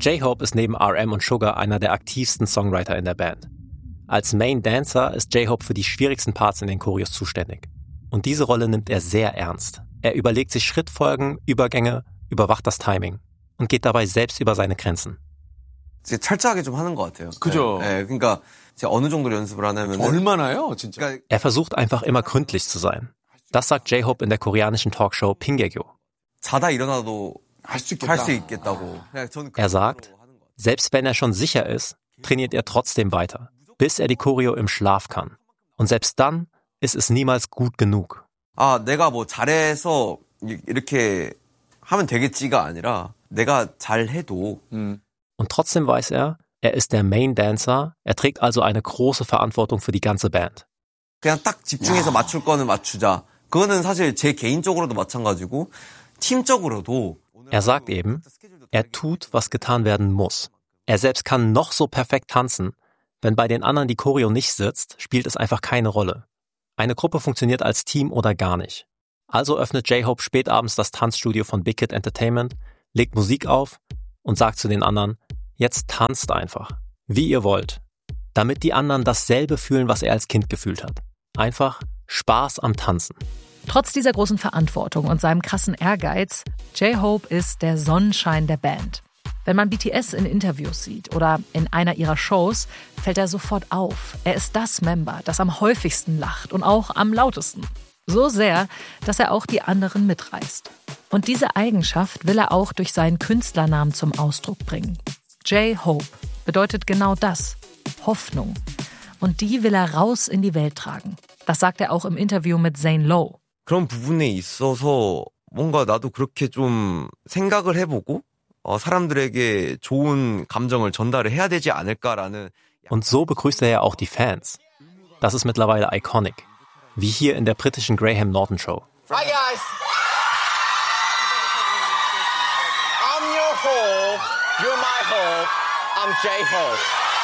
J-Hope ist neben RM und Sugar einer der aktivsten Songwriter in der Band. Als Main Dancer ist J-Hope für die schwierigsten Parts in den Choreos zuständig. Und diese Rolle nimmt er sehr ernst. Er überlegt sich Schrittfolgen, Übergänge, überwacht das Timing und geht dabei selbst über seine Grenzen. 철저하게 좀 하는 것 같아요. 그죠. 네, 그러니까 제가 어느 정도로 연습을 하냐면 얼마나요, 진짜? Er versucht einfach immer gründlich zu sein. Das sagt J-Hope in der koreanischen Talkshow Pingegyo. 자다 일어나도 할 수 할 수 있겠다고. Er sagt, selbst wenn er schon sicher ist, trainiert er trotzdem weiter, bis er die Choreo im Schlaf kann. Und selbst dann ist es niemals gut genug. 내가 뭐 잘해서 이렇게 하면 되겠지가 아니라 내가 잘해도 Und trotzdem weiß er ist der Main Dancer, er trägt also eine große Verantwortung für die ganze Band. 그냥 딱 집중해서 맞출 거는 맞추자. 그거는 사실 제 개인적으로도 마찬가지고 팀적으로도 Er sagt eben, er tut, was getan werden muss. Er selbst kann noch so perfekt tanzen. Wenn bei den anderen die Choreo nicht sitzt, spielt es einfach keine Rolle. Eine Gruppe funktioniert als Team oder gar nicht. Also öffnet J-Hope spätabends das Tanzstudio von Big Hit Entertainment, legt Musik auf und sagt zu den anderen, jetzt tanzt einfach, wie ihr wollt, damit die anderen dasselbe fühlen, was er als Kind gefühlt hat. Einfach Spaß am Tanzen. Trotz dieser großen Verantwortung und seinem krassen Ehrgeiz, J-Hope ist der Sonnenschein der Band. Wenn man BTS in Interviews sieht oder in einer ihrer Shows, fällt er sofort auf. Er ist das Member, das am häufigsten lacht und auch am lautesten. So sehr, dass er auch die anderen mitreißt. Und diese Eigenschaft will er auch durch seinen Künstlernamen zum Ausdruck bringen. J-Hope bedeutet genau das, Hoffnung. Und die will er raus in die Welt tragen. Das sagt er auch im Interview mit Zane Lowe. 그런 부분에 있어서 뭔가 나도 그렇게 좀 생각을 해보고 사람들에게 좋은 감정을 전달을 해야 되지 않을까라는. Und so begrüßt er ja auch die Fans. Das ist mittlerweile iconic. Wie hier in der britischen Graham Norton Show. Hi guys! I'm your Hope, you're my Hope, I'm J-Hope.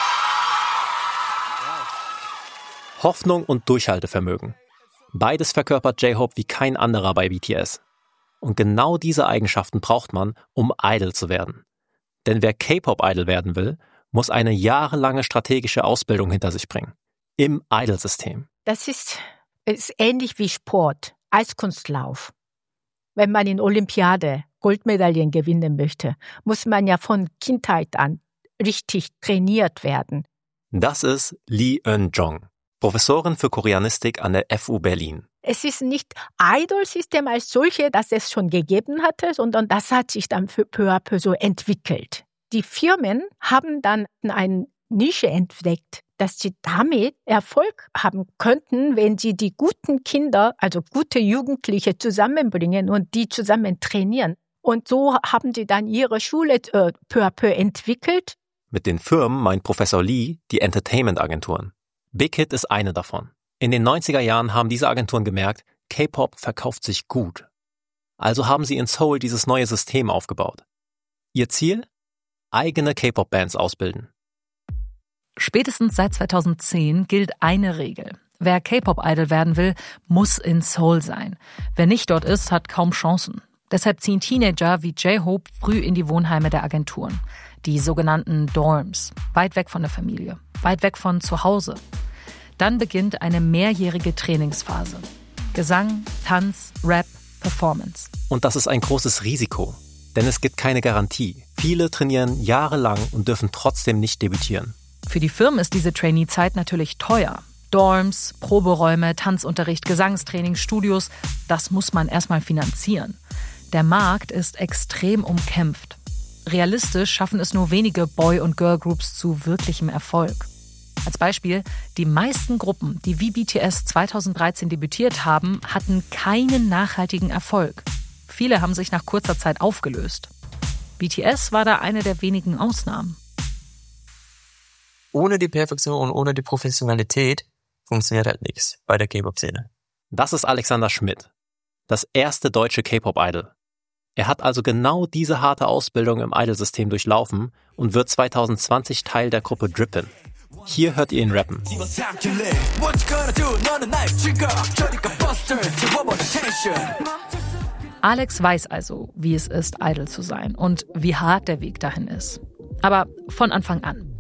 Hoffnung und Durchhaltevermögen. Beides verkörpert J-Hope wie kein anderer bei BTS. Und genau diese Eigenschaften braucht man, um Idol zu werden. Denn wer K-Pop-Idol werden will, muss eine jahrelange strategische Ausbildung hinter sich bringen. Im Idol-System. Das ist ähnlich wie Sport, Eiskunstlauf. Wenn man in Olympiade Goldmedaillen gewinnen möchte, muss man ja von Kindheit an richtig trainiert werden. Das ist Lee Eun-jong, Professorin für Koreanistik an der FU Berlin. Es ist nicht Idol-System als solche, das es schon gegeben hatte, sondern das hat sich dann peu à peu so entwickelt. Die Firmen haben dann eine Nische entdeckt, dass sie damit Erfolg haben könnten, wenn sie die guten Kinder, also gute Jugendliche zusammenbringen und die zusammen trainieren. Und so haben sie dann ihre Schule peu à peu entwickelt. Mit den Firmen meint Professor Lee die Entertainment-Agenturen. Big Hit ist eine davon. In den 90er Jahren haben diese Agenturen gemerkt, K-Pop verkauft sich gut. Also haben sie in Seoul dieses neue System aufgebaut. Ihr Ziel? Eigene K-Pop-Bands ausbilden. Spätestens seit 2010 gilt eine Regel. Wer K-Pop-Idol werden will, muss in Seoul sein. Wer nicht dort ist, hat kaum Chancen. Deshalb ziehen Teenager wie J-Hope früh in die Wohnheime der Agenturen. Die sogenannten Dorms. Weit weg von der Familie. Weit weg von zu Hause. Dann beginnt eine mehrjährige Trainingsphase. Gesang, Tanz, Rap, Performance. Und das ist ein großes Risiko. Denn es gibt keine Garantie. Viele trainieren jahrelang und dürfen trotzdem nicht debütieren. Für die Firmen ist diese Trainee-Zeit natürlich teuer. Dorms, Proberäume, Tanzunterricht, Gesangstraining, Studios, das muss man erstmal finanzieren. Der Markt ist extrem umkämpft. Realistisch schaffen es nur wenige Boy- und Girl-Groups zu wirklichem Erfolg. Als Beispiel, die meisten Gruppen, die wie BTS 2013 debütiert haben, hatten keinen nachhaltigen Erfolg. Viele haben sich nach kurzer Zeit aufgelöst. BTS war da eine der wenigen Ausnahmen. Ohne die Perfektion und ohne die Professionalität funktioniert halt nichts bei der K-Pop-Szene. Das ist Alexander Schmidt, das erste deutsche K-Pop-Idol. Er hat also genau diese harte Ausbildung im Idol-System durchlaufen und wird 2020 Teil der Gruppe Drippin'. Hier hört ihr ihn rappen. Alex weiß also, wie es ist, Idol zu sein und wie hart der Weg dahin ist. Aber von Anfang an.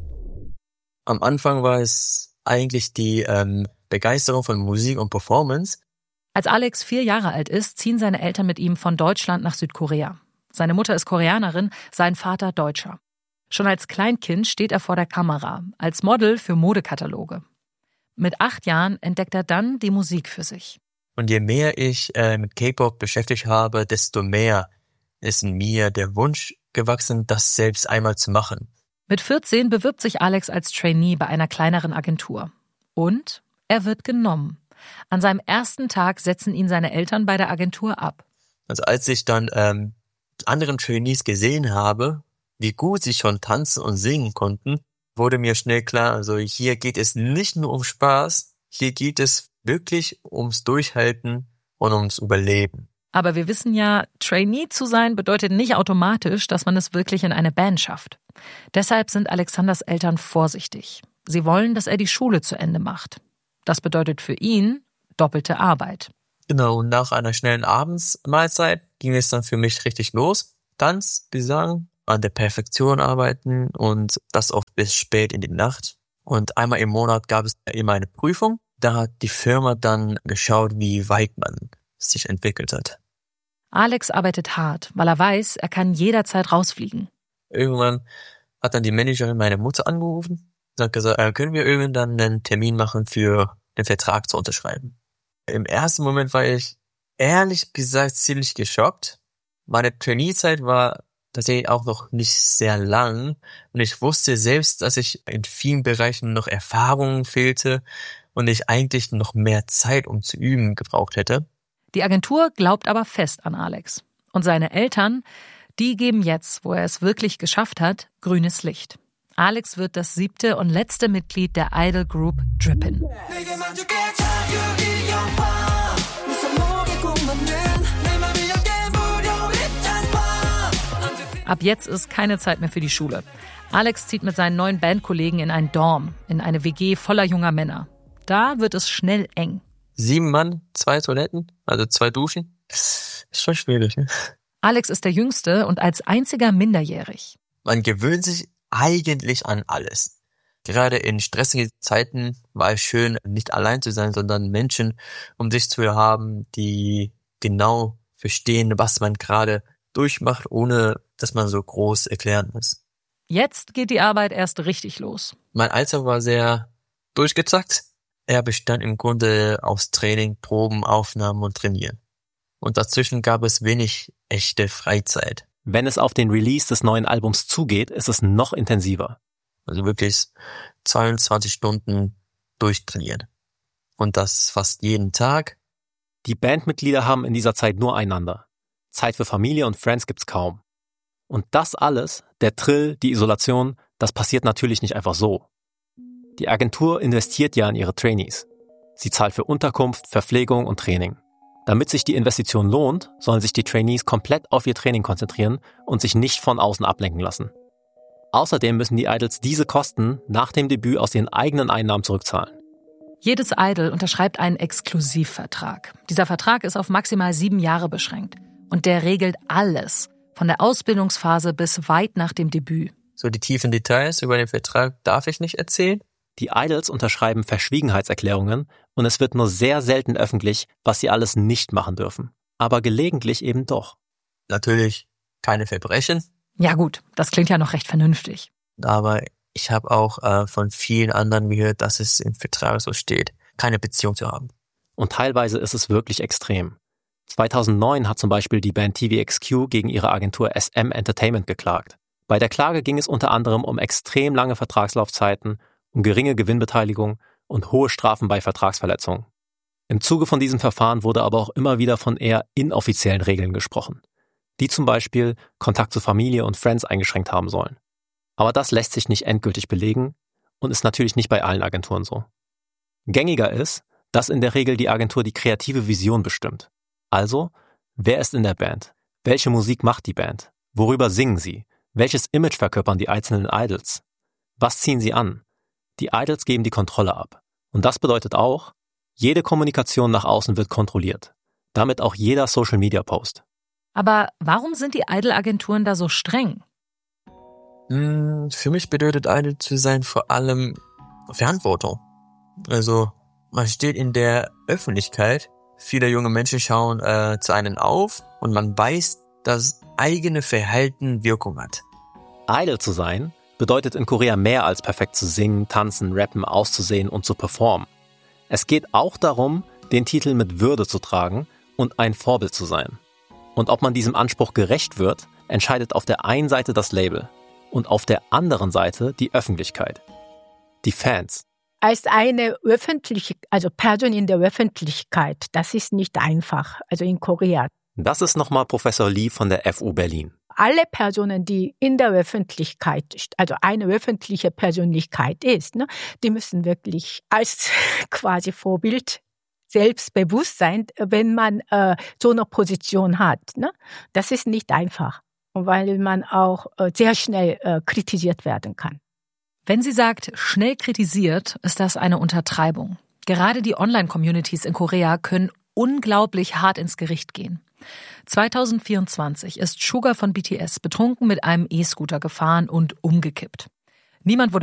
Am Anfang war es eigentlich die Begeisterung von Musik und Performance. Als Alex 4 Jahre alt ist, ziehen seine Eltern mit ihm von Deutschland nach Südkorea. Seine Mutter ist Koreanerin, sein Vater Deutscher. Schon als Kleinkind steht er vor der Kamera, als Model für Modekataloge. Mit 8 Jahren entdeckt er dann die Musik für sich. Und je mehr ich mit K-Pop beschäftigt habe, desto mehr ist in mir der Wunsch gewachsen, das selbst einmal zu machen. Mit 14 bewirbt sich Alex als Trainee bei einer kleineren Agentur. Und er wird genommen. An seinem ersten Tag setzen ihn seine Eltern bei der Agentur ab. Also als ich dann anderen Trainees gesehen habe, wie gut sie schon tanzen und singen konnten, wurde mir schnell klar, also hier geht es nicht nur um Spaß, hier geht es wirklich ums Durchhalten und ums Überleben. Aber wir wissen ja, Trainee zu sein bedeutet nicht automatisch, dass man es wirklich in eine Band schafft. Deshalb sind Alexanders Eltern vorsichtig. Sie wollen, dass er die Schule zu Ende macht. Das bedeutet für ihn doppelte Arbeit. Genau, und nach einer schnellen Abendsmahlzeit ging es dann für mich richtig los. Tanz, Gesang, an der Perfektion arbeiten und das oft bis spät in die Nacht. Und einmal im Monat gab es immer eine Prüfung. Da hat die Firma dann geschaut, wie weit man sich entwickelt hat. Alex arbeitet hart, weil er weiß, er kann jederzeit rausfliegen. Irgendwann hat dann die Managerin meine Mutter angerufen und hat gesagt, können wir irgendwann einen Termin machen für den Vertrag zu unterschreiben. Im ersten Moment war ich ehrlich gesagt ziemlich geschockt. Meine Trainee-Zeit war tatsächlich auch noch nicht sehr lang und ich wusste selbst, dass ich in vielen Bereichen noch Erfahrung fehlte und ich eigentlich noch mehr Zeit, um zu üben, gebraucht hätte. Die Agentur glaubt aber fest an Alex. Und seine Eltern, die geben jetzt, wo er es wirklich geschafft hat, grünes Licht. Alex wird das 7. und letzte Mitglied der Idol Group Drippin. Ab jetzt ist keine Zeit mehr für die Schule. Alex zieht mit seinen neuen Bandkollegen in ein Dorm, in eine WG voller junger Männer. Da wird es schnell eng. 7 Mann, 2 Toiletten, also 2 Duschen. Ist schon schwierig, ne? Alex ist der Jüngste und als einziger minderjährig. Man gewöhnt sich eigentlich an alles. Gerade in stressigen Zeiten war es schön, nicht allein zu sein, sondern Menschen um sich zu haben, die genau verstehen, was man gerade durchmacht, ohne dass man so groß erklären muss. Jetzt geht die Arbeit erst richtig los. Mein Alltag war sehr durchgezackt. Er bestand im Grunde aus Training, Proben, Aufnahmen und Trainieren. Und dazwischen gab es wenig echte Freizeit. Wenn es auf den Release des neuen Albums zugeht, ist es noch intensiver. Also wirklich 22 Stunden durchtrainieren. Und das fast jeden Tag. Die Bandmitglieder haben in dieser Zeit nur einander. Zeit für Familie und Friends gibt's kaum. Und das alles, der Trill, die Isolation, das passiert natürlich nicht einfach so. Die Agentur investiert ja in ihre Trainees. Sie zahlt für Unterkunft, Verpflegung und Training. Damit sich die Investition lohnt, sollen sich die Trainees komplett auf ihr Training konzentrieren und sich nicht von außen ablenken lassen. Außerdem müssen die Idols diese Kosten nach dem Debüt aus ihren eigenen Einnahmen zurückzahlen. Jedes Idol unterschreibt einen Exklusivvertrag. Dieser Vertrag ist auf maximal 7 Jahre beschränkt. Und der regelt alles, von der Ausbildungsphase bis weit nach dem Debüt. So die tiefen Details über den Vertrag darf ich nicht erzählen. Die Idols unterschreiben Verschwiegenheitserklärungen und es wird nur sehr selten öffentlich, was sie alles nicht machen dürfen. Aber gelegentlich eben doch. Natürlich keine Verbrechen. Ja gut, das klingt ja noch recht vernünftig. Aber ich habe auch von vielen anderen gehört, dass es im Vertrag so steht, keine Beziehung zu haben. Und teilweise ist es wirklich extrem. 2009 hat zum Beispiel die Band TVXQ gegen ihre Agentur SM Entertainment geklagt. Bei der Klage ging es unter anderem um extrem lange Vertragslaufzeiten, um geringe Gewinnbeteiligung und hohe Strafen bei Vertragsverletzungen. Im Zuge von diesem Verfahren wurde aber auch immer wieder von eher inoffiziellen Regeln gesprochen, die zum Beispiel Kontakt zu Familie und Friends eingeschränkt haben sollen. Aber das lässt sich nicht endgültig belegen und ist natürlich nicht bei allen Agenturen so. Gängiger ist, dass in der Regel die Agentur die kreative Vision bestimmt. Also, wer ist in der Band? Welche Musik macht die Band? Worüber singen sie? Welches Image verkörpern die einzelnen Idols? Was ziehen sie an? Die Idols geben die Kontrolle ab. Und das bedeutet auch, jede Kommunikation nach außen wird kontrolliert. Damit auch jeder Social-Media-Post. Aber warum sind die Idol-Agenturen da so streng? Für mich bedeutet Idol zu sein vor allem Verantwortung. Also man steht in der Öffentlichkeit, viele junge Menschen schauen zu einem auf und man weiß, dass eigene Verhalten Wirkung hat. Idol zu sein bedeutet in Korea mehr als perfekt zu singen, tanzen, rappen, auszusehen und zu performen. Es geht auch darum, den Titel mit Würde zu tragen und ein Vorbild zu sein. Und ob man diesem Anspruch gerecht wird, entscheidet auf der einen Seite das Label und auf der anderen Seite die Öffentlichkeit, die Fans. Als eine Person in der Öffentlichkeit, das ist nicht einfach, also in Korea. Das ist nochmal Professor Lee von der FU Berlin. Alle Personen, die in der Öffentlichkeit, also eine öffentliche Persönlichkeit ist, ne, die müssen wirklich als quasi Vorbild selbstbewusst sein, wenn man so eine Position hat. Ne? Das ist nicht einfach, weil man auch sehr schnell kritisiert werden kann. Wenn sie sagt, schnell kritisiert, ist das eine Untertreibung. Gerade die Online-Communities in Korea können unglaublich hart ins Gericht gehen. 2024 ist Suga von BTS betrunken mit einem E-Scooter gefahren und umgekippt. Niemand wurde